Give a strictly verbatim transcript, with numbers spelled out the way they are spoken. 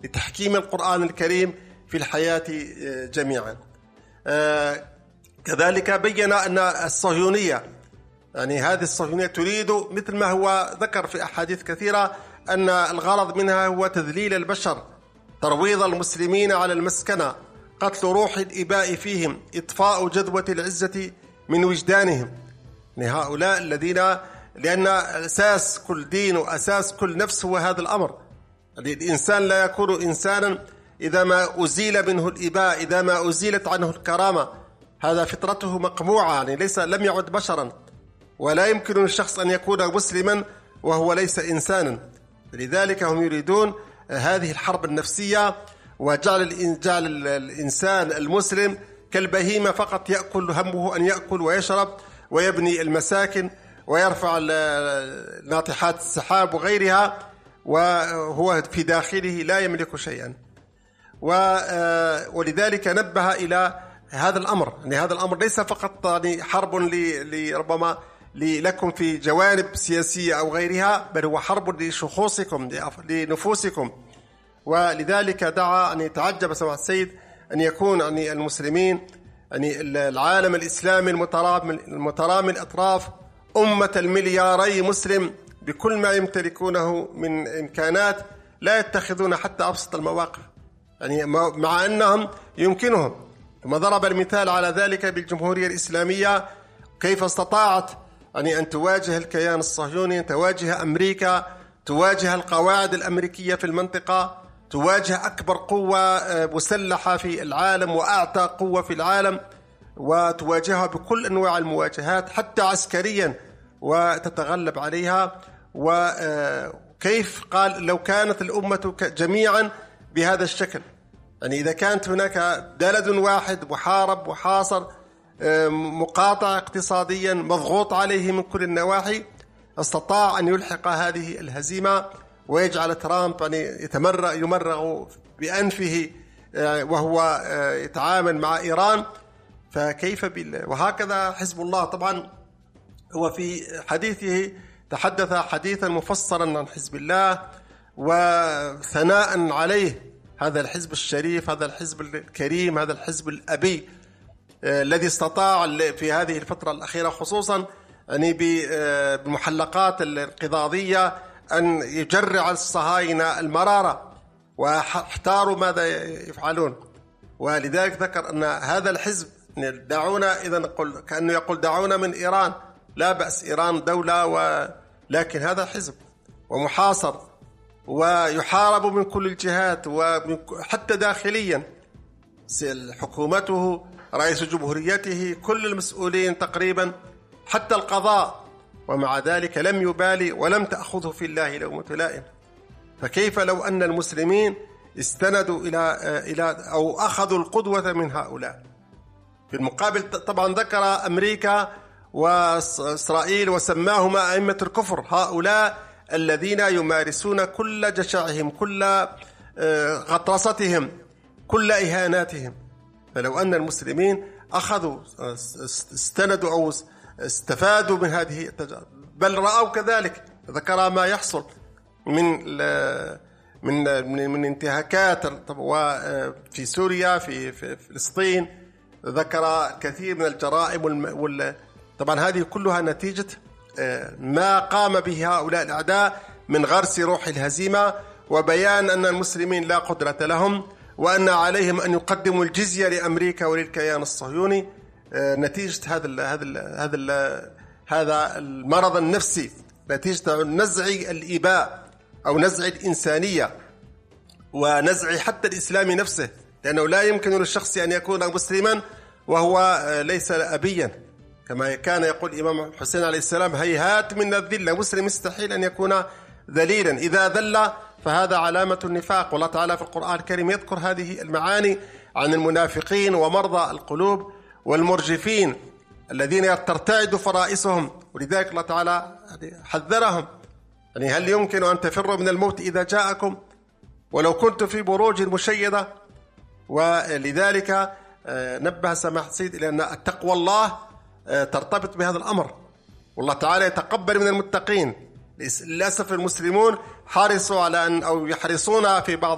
لتحكيم القرآن الكريم في الحياة جميعا. كذلك بين أن الصهيونية يعني هذه الصهيونية تريد مثل ما هو ذكر في أحاديث كثيرة أن الغرض منها هو تذليل البشر، ترويض المسلمين على المسكنة، قتل روح الإباء فيهم، إطفاء جذوة العزة من وجدانهم. هؤلاء الذين لأن أساس كل دين وأساس كل نفس هو هذا الأمر. الإنسان لا يكون إنسانا إذا ما أزيل منه الإباء، إذا ما أزيلت عنه الكرامة، هذا فطرته مقموعة، يعني ليس لم يعد بشرا. ولا يمكن للشخص أن يكون مسلما وهو ليس إنسانا. لذلك هم يريدون هذه الحرب النفسية وجعل جعل الإنسان المسلم كالبهيمة فقط، يأكل همه أن يأكل ويشرب ويبني المساكن ويرفع ناطحات السحاب وغيرها، وهو في داخله لا يملك شيئا. ولذلك نبه إلى هذا الأمر، يعني هذا الأمر ليس فقط يعني حرب لربما لكم في جوانب سياسية أو غيرها، بل هو حرب لشخوصكم لنفوسكم. ولذلك دعا أن يتعجب سماحة السيد أن يكون يعني المسلمين يعني العالم الإسلامي المترامي المترامي الأطراف أمة الملياري مسلم بكل ما يمتلكونه من إمكانات لا يتخذون حتى أبسط المواقف، يعني مع أنهم يمكنهم. ثم ضرب المثال على ذلك بالجمهورية الإسلامية، كيف استطاعت يعني أن تواجه الكيان الصهيوني، تواجه أمريكا، تواجه القواعد الأمريكية في المنطقة، تواجه أكبر قوة مسلحة في العالم وأعتى قوة في العالم، وتواجهها بكل أنواع المواجهات حتى عسكريا وتتغلب عليها. وكيف قال لو كانت الأمة جميعا بهذا الشكل، يعني إذا كانت هناك بلد واحد محارب محاصر مقاطع اقتصاديا مضغوط عليه من كل النواحي، استطاع أن يلحق هذه الهزيمة ويجعل ترامب يعني يتمرغ يمرغ بأنفه وهو يتعامل مع إيران. فكيف بالله؟ وهكذا حزب الله طبعا هو في حديثه تحدث حديثا مفصلا عن حزب الله وثناء عليه، هذا الحزب الشريف، هذا الحزب الكريم، هذا الحزب الأبي الذي استطاع في هذه الفترة الأخيرة خصوصا يعني بمحلقات الانقضاضية أن يجرع الصهاينة المرارة واحتاروا ماذا يفعلون. ولذلك ذكر أن هذا الحزب دعونا إذا نقول كأنه يقول دعونا من إيران، لا بأس إيران دولة، ولكن هذا حزب ومحاصر ويحارب من كل الجهات وحتى داخليا، حكومته، رئيس جمهوريته، كل المسؤولين تقريبا، حتى القضاء، ومع ذلك لم يبالي ولم تأخذه في الله لومة لائم. فكيف لو أن المسلمين استندوا إلى إلى أو أخذوا القدوة من هؤلاء؟ في المقابل طبعا ذكر أمريكا وإسرائيل وسماهما أئمة الكفر، هؤلاء الذين يمارسون كل جشعهم، كل غطرستهم، كل إهاناتهم. فلو أن المسلمين أخذوا استندوا أو استفادوا من هذه التجارب، بل رأوا كذلك، ذكر ما يحصل من من من, من انتهاكات في سوريا، في, في فلسطين، ذكر كثير من الجرائم وال طبعا هذه كلها نتيجة ما قام به هؤلاء الأعداء من غرس روح الهزيمة وبيان أن المسلمين لا قدرة لهم، وأن عليهم أن يقدموا الجزية لأمريكا وللكيان الصهيوني نتيجة هذا ال هذا ال هذا ال هذا المرض النفسي، نتيجة نزع الإباء أو نزع الإنسانية ونزع حتى الإسلام نفسه، لأنه لا يمكن للشخص أن يكون مسلما وهو ليس أبيا، كما كان يقول الإمام حسين عليه السلام: هيهات من الذلة، مسلم يستحيل أن يكون ذليلا، إذا ذل فهذا علامة النفاق. والله تعالى في القرآن الكريم يذكر هذه المعاني عن المنافقين ومرضى القلوب والمرجفين الذين ترتعد فرائسهم، ولذلك الله تعالى حذرهم، يعني هل يمكن أن تفروا من الموت إذا جاءكم ولو كنت في بروج مشيدة؟ ولذلك نبه سماحة السيد إلى أن التقوى الله ترتبط بهذا الأمر، والله تعالى يتقبل من المتقين. للأسف المسلمون حرصوا على أن أو يحرصون في بعض